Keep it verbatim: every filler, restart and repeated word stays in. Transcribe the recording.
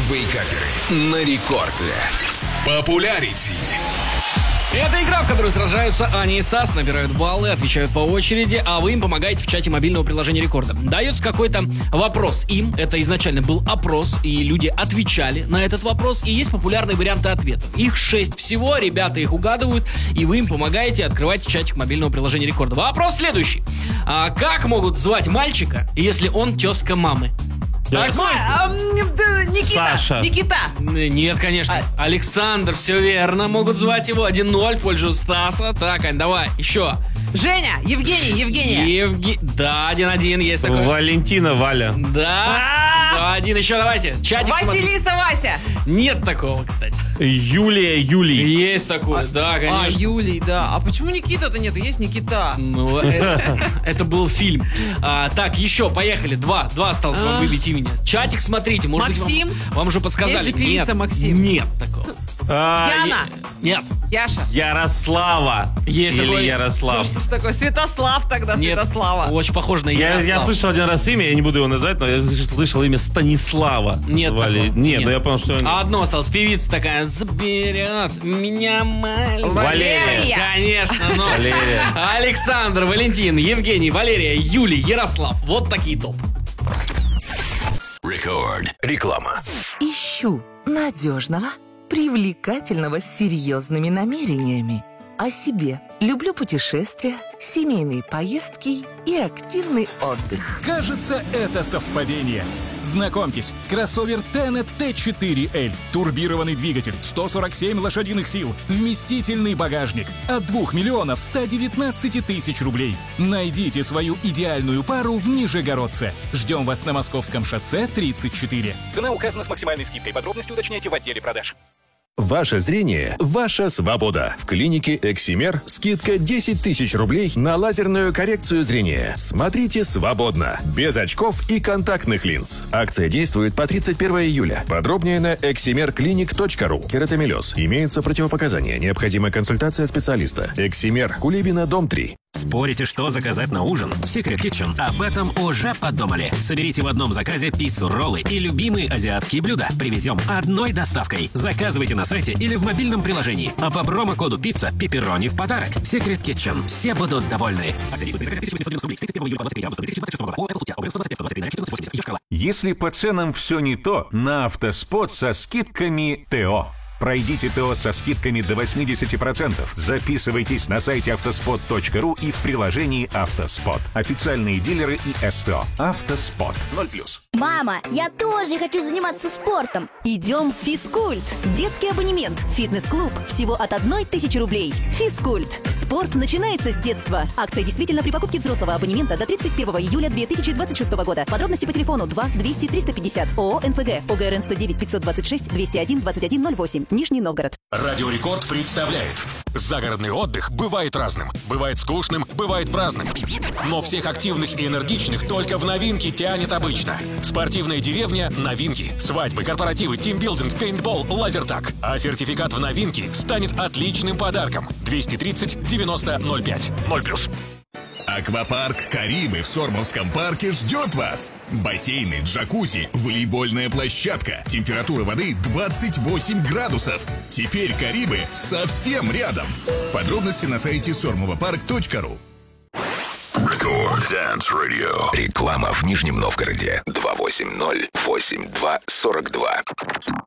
Вейкаперы на рекорде. Популярити. Это игра, в которой сражаются Аня и Стас, набирают баллы, отвечают по очереди, а вы им помогаете в чате мобильного приложения Рекорда. Дается какой-то вопрос им, это изначально был опрос, и люди отвечали на этот вопрос, и есть популярные варианты ответов. Их шесть всего, ребята их угадывают, и вы им помогаете открывать чатик мобильного приложения Рекорда. Вопрос следующий. А как могут звать мальчика, если он тезка мамы? Так, А, Никита. Саша. Никита. Нет, конечно. А- Александр, все верно. Могут звать его. один ноль в пользу Стаса. Так, Ань, давай. Еще. Женя. Евгений. Евгения. Евги... Да, один-один есть такой. Валентина, Валя. Да. Два-один. Еще давайте. Чатик смотри. Василиса, Вася. Нет такого, кстати. Юлия, Юлий. Есть такое, да, А, конечно. Юлий, да. А почему Никита-то нету? Есть Никита. Ну, это, это был фильм. А, так, еще, поехали. Два. Два осталось вам А. выбить имени. Чатик смотрите. Может быть, Максим? вам, вам уже подсказали. Есть же певица Нет. Максим. Нет такого. А, Яна. Нет. Яша. Ярослава. Есть Или такой. Ну, Ярослав. что ж такое? Святослав тогда, Нет. Святослава. Очень похоже на Я, я Ярослава. слышал один раз имя, я не буду его называть, но я слышал имя Станислава. Нет звали. такого. Нет, Нет. но я понял, что... А одно осталось. Певица такая: заберет меня маленькая. Валерия. Конечно, но... Валерия. Александр, Валентин, Евгений, Валерия, Юлий, Ярослав. Вот такие топ. Рекорд. Реклама. Ищу надежного, привлекательного, с серьезными намерениями. О себе. Люблю путешествия, семейные поездки и активный отдых. Кажется, это совпадение. Знакомьтесь, кроссовер Tenet ти четыре эль. Турбированный двигатель, сто сорок семь лошадиных сил, вместительный багажник. От двух миллионов ста девятнадцати тысяч рублей. Найдите свою идеальную пару в Нижегородце. Ждем вас на Московском шоссе тридцать четыре. Цена указана с максимальной скидкой. Подробности уточняйте в отделе продаж. Ваше зрение – ваша свобода. В клинике «Эксимер» скидка десять тысяч рублей на лазерную коррекцию зрения. Смотрите свободно, без очков и контактных линз. Акция действует по тридцать первого июля. Подробнее на эксимер клиник точка ру. Кератомелез. Имеются противопоказания. Необходима консультация специалиста. «Эксимер», Кулибина, дом три. Спорите, что заказать на ужин? Secret Kitchen об этом уже подумали. Соберите в одном заказе пиццу, роллы и любимые азиатские блюда. Привезем одной доставкой. Заказывайте на сайте или в мобильном приложении. А по промокоду «Пицца» пепперони в подарок. Secret Kitchen. Все будут довольны. Если по ценам все не то, на Автоспот со скидками ТО. Пройдите ТО со скидками до восемьдесят процентов. Записывайтесь на сайте автоспот точка ру и в приложении «Автоспот». Официальные дилеры и СТО. «Автоспот». ноль плюс. Мама, я тоже хочу заниматься спортом. Идем в Физкульт. Детский абонемент в фитнес-клуб всего от одной тысячи рублей. Физкульт. Спорт начинается с детства. Акция действительно при покупке взрослого абонемента до тридцать первого июля две тысячи двадцать шестого года. Подробности по телефону два двести триста пятьдесят. ООО «НФГ». ОГРН сто девять пятьсот двадцать шесть двести один двадцать один ноль восемь. Нижний Новгород. Радио Рекорд представляет. Загородный отдых бывает разным. Бывает скучным, бывает праздным. Но всех активных и энергичных только в новинки тянет обычно. Спортивная деревня – новинки. Свадьбы, корпоративы, тимбилдинг, пейнтбол, лазертаг. А сертификат в новинки станет отличным подарком. двести тридцать девяносто ноль пять. ноль плюс. Аквапарк «Карибы» в Сормовском парке ждет вас. Бассейны, джакузи, волейбольная площадка. Температура воды двадцать восемь градусов. Теперь «Карибы» совсем рядом. Подробности на сайте сормовопарк точка ру. Рекорд Dance Radio. Реклама в Нижнем Новгороде. два восемь ноль восемь два сорок два.